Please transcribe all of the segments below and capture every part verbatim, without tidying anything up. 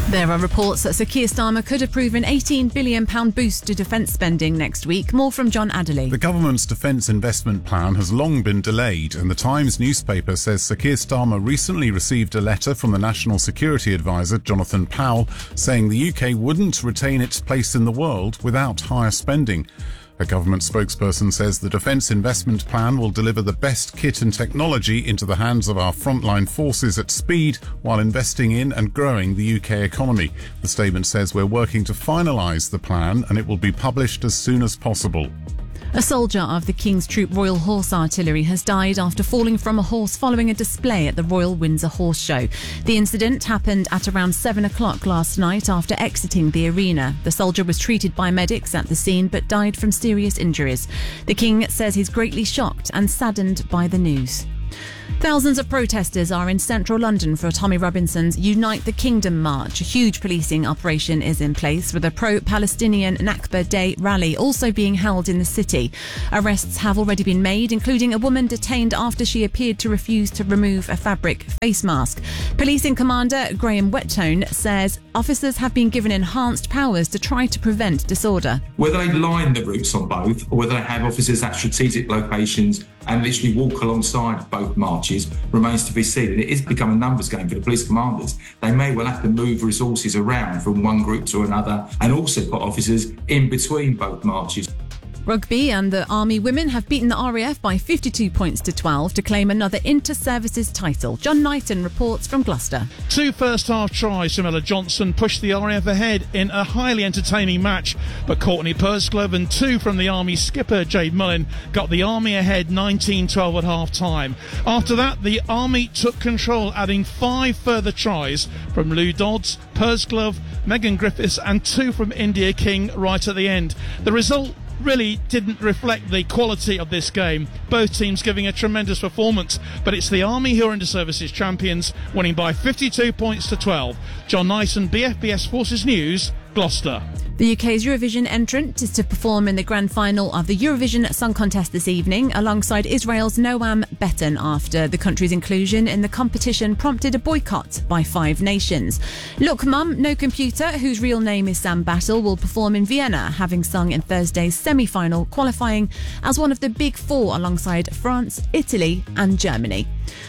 There are reports that Sir Keir Starmer could approve an eighteen billion pounds boost to defence spending next week. More from John Adderley. The government's defence investment plan has long been delayed, and the Times newspaper says Sir Keir Starmer recently received a letter from the National Security Advisor, Jonathan Powell, saying the U K wouldn't retain its place in the world without higher spending. A government spokesperson says the defence investment plan will deliver the best kit and technology into the hands of our frontline forces at speed while investing in and growing the U K economy. The statement says we're working to finalise the plan and it will be published as soon as possible. A soldier of the King's Troop Royal Horse Artillery has died after falling from a horse following a display at the Royal Windsor Horse Show. The incident happened at around seven o'clock last night after exiting the arena. The soldier was treated by medics at the scene but died from serious injuries. The King says he's greatly shocked and saddened by the news. Thousands of protesters are in central London for Tommy Robinson's Unite the Kingdom March. A huge policing operation is in place with a pro-Palestinian Nakba Day rally also being held in the city. Arrests have already been made, including a woman detained after she appeared to refuse to remove a fabric face mask. Policing Commander Graham Whettone says officers have been given enhanced powers to try to prevent disorder. Whether they line the routes on both or whether they have officers at strategic locations and literally walk alongside both marches remains to be seen. And it is becoming a numbers game for the police commanders. They may well have to move resources around from one group to another and also put officers in between both marches. Rugby and the Army women have beaten the R A F by fifty-two points to twelve to claim another inter-services title. John Knighton reports from Gloucester. Two first-half tries from Ella Johnson pushed the R A F ahead in a highly entertaining match, but Courtney Pursglove and two from the Army skipper Jade Mullin got the Army ahead nineteen twelve at half-time. After that, the Army took control, adding five further tries from Lou Dodds, Pursglove, Megan Griffiths and two from India King right at the end. The result really didn't reflect the quality of this game. Both teams giving a tremendous performance, but it's the Army who are Inter-Services champions, winning by fifty-two points to twelve. John Knighton, B F B S Forces News, Gloucester. The U K's Eurovision entrant is to perform in the grand final of the Eurovision Song Contest this evening alongside Israel's Noam Beton after the country's inclusion in the competition prompted a boycott by five nations. Look Mum, No Computer, whose real name is Sam Battle, will perform in Vienna, having sung in Thursday's semi-final, qualifying as one of the big four alongside France, Italy and Germany.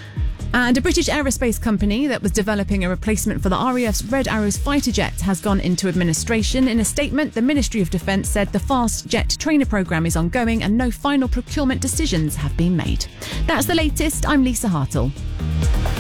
And a British aerospace company that was developing a replacement for the R A F's Red Arrows fighter jet has gone into administration. In a statement, the Ministry of Defence said the fast jet trainer programme is ongoing and no final procurement decisions have been made. That's the latest. I'm Lisa Hartle.